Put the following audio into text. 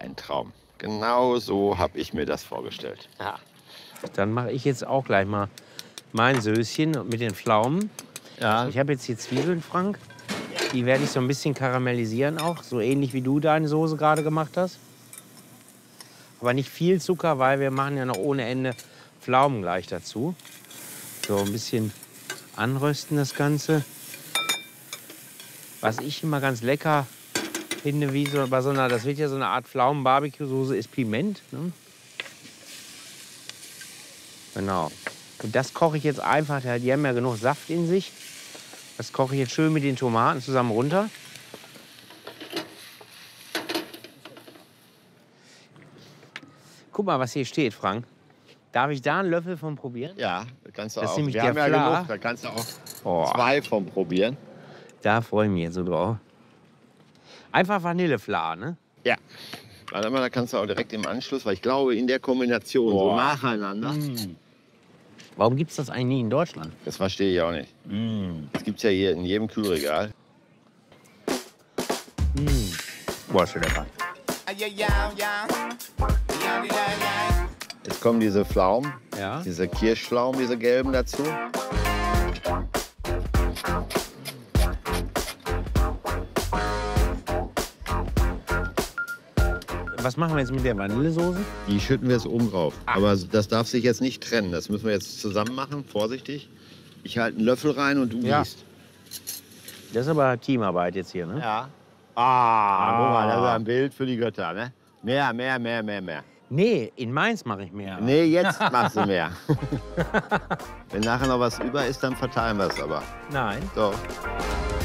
ein Traum. Genau so habe ich mir das vorgestellt. Ja. Dann mache ich jetzt auch gleich mal mein Söschen mit den Pflaumen. Ja. Ich habe jetzt hier Zwiebeln, Frank. Die werde ich so ein bisschen karamellisieren auch. So ähnlich wie du deine Soße gerade gemacht hast. Aber nicht viel Zucker, weil wir machen ja noch ohne Ende Pflaumen gleich dazu. So ein bisschen anrösten das Ganze. Was ich immer ganz lecker finde, wie so bei so einer, das wird ja so eine Art Pflaumen-Barbecue-Soße, ist Piment. Ne? Genau. Und das koche ich jetzt einfach, die haben ja genug Saft in sich. Das koche ich jetzt schön mit den Tomaten zusammen runter. Guck mal, was hier steht, Frank. Darf ich da einen Löffel von probieren? Ja, da kannst du Das ist auch. nämlich Wir der haben ja Fla. genug, da kannst du auch 2 von probieren. Da freue ich mich jetzt so drauf. Einfach Vanillefla, ne? Ja. Warte mal, da kannst du auch direkt im Anschluss, weil ich glaube, in der Kombination, so nacheinander, Warum gibt es das eigentlich nie in Deutschland? das verstehe ich auch nicht. Das gibt es ja hier in jedem Kühlregal. Boah, ist schon lecker. Jetzt kommen diese Pflaumen, Ja. diese Kirschpflaumen, diese gelben dazu. Was machen wir jetzt mit der Vanillesoße? Die schütten wir jetzt oben drauf. Aber das darf sich jetzt nicht trennen. Das müssen wir jetzt zusammen machen, vorsichtig. Ich halte einen Löffel rein und du Ja. gießt. Das ist aber Teamarbeit jetzt hier, ne? Ja. Guck mal, das ist ein Bild für die Götter, ne? Mehr. Nee, in Mainz mache ich mehr. Nee, jetzt machst du mehr. Wenn nachher noch was über ist, dann verteilen wir es aber. Nein. So.